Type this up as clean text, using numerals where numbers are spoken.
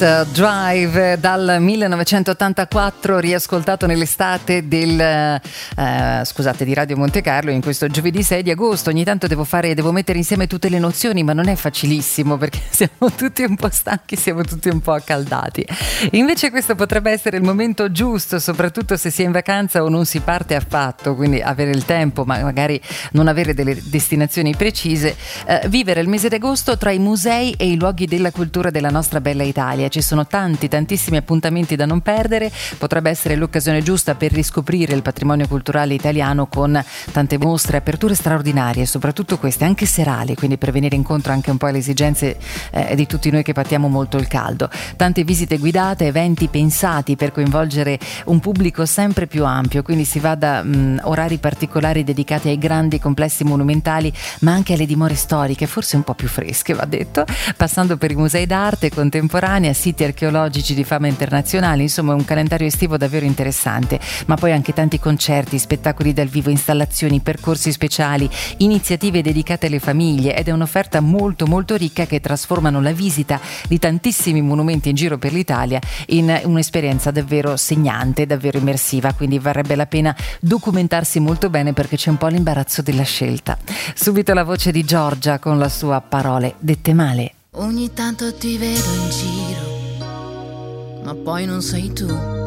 Drive dal 1984, riascoltato nell'estate di Radio Monte Carlo in questo giovedì 6 di agosto. Ogni tanto devo mettere insieme tutte le nozioni, ma non è facilissimo perché siamo tutti un po' stanchi, siamo tutti un po' accaldati. Invece questo potrebbe essere il momento giusto, soprattutto se si è in vacanza o non si parte affatto, quindi avere il tempo ma magari non avere delle destinazioni precise, vivere il mese d'agosto tra i musei e i luoghi della cultura della nostra bella Italia. Ci sono tantissimi appuntamenti da non perdere, potrebbe essere l'occasione giusta per riscoprire il patrimonio culturale italiano con tante mostre, aperture straordinarie, soprattutto queste anche serali, quindi per venire incontro anche un po' alle esigenze di tutti noi che pattiamo molto il caldo. Tante visite guidate, eventi pensati per coinvolgere un pubblico sempre più ampio, quindi si va da orari particolari dedicati ai grandi complessi monumentali, ma anche alle dimore storiche, forse un po' più fresche va detto, passando per i musei d'arte contemporanea, siti archeologici di fama internazionale. Insomma, un calendario estivo davvero interessante, ma poi anche tanti concerti, spettacoli dal vivo, installazioni, percorsi speciali, iniziative dedicate alle famiglie, ed è un'offerta molto ricca che trasformano la visita di tantissimi monumenti in giro per l'Italia in un'esperienza davvero segnante, davvero immersiva, quindi varrebbe la pena documentarsi molto bene perché c'è un po' l'imbarazzo della scelta. Subito la voce di Giorgia con la sua Parole dette male. Ogni tanto ti vedo in giro, ma poi non sei tu.